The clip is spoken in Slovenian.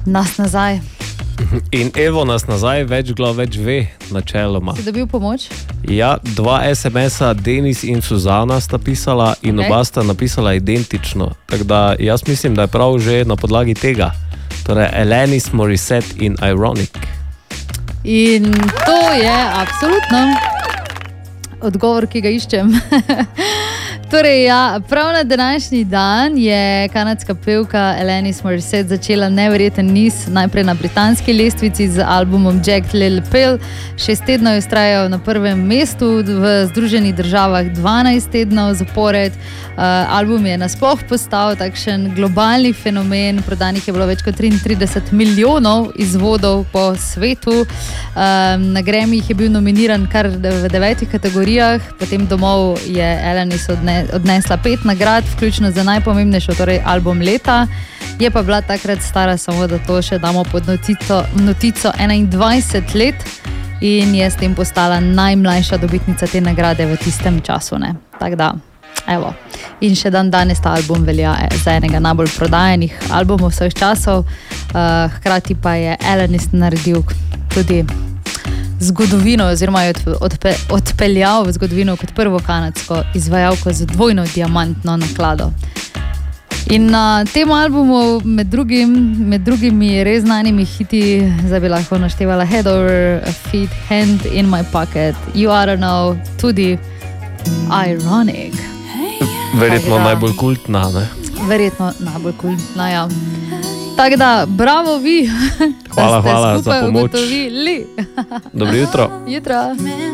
nas nazaj. In evo nas nazaj, več glav več ve, načeloma. Si dobil pomoč? Ja, 2 SMS-a, Denis in Suzana sta pisala in oba sta napisala identično. Tako da jaz mislim, da je prav že na podlagi tega. Torej, Alanis Morissette in Ironic. In to je absolutno odgovor, ki ga iščem. Torej, ja, prav na današnji dan je kanadska pevka Alanis Morissette začela neverjeten niz, najprej na britanski lestvici z albumom Jagged Little Pill. 6 tednov je vztrajal na prvem mestu, v Združenih državah 12 tednov zapored. Album je nasploh postal takšen globalni fenomen, prodanih je bilo več kot 33 milijonov izvodov po svetu. Na Grammyjih je bil nominiran kar v 9 kategorijah, potem domov je Alanis odnesla 5 nagrad, vključno za najpomembnejšo, torej album leta. Je pa bila takrat stara, samo da to še damo pod notico 21 let in je s tem postala najmlajša dobitnica te nagrade v tistem času. Tako da, evo. In še danes ta album velja za enega najbolj prodajenih albumov vseh časov. Hkrati pa je Alanis naredil tudi zgodovino, oziroma je odpeljal v zgodovino kot prvo kanadsko izvajalko z dvojno diamantno naklado. In na tem albumu med drugimi res znanimi hiti, zdaj bi lahko naštevala Head Over Feet, Hand in My Pocket, You Oughta Know, tudi Ironic. Verjetno najbolj kultna, ne? Verjetno najbolj kultna, ja. Tako da, bravo vi, hvala za pomoč. Ugotovili. Dobro jutro. Jutro.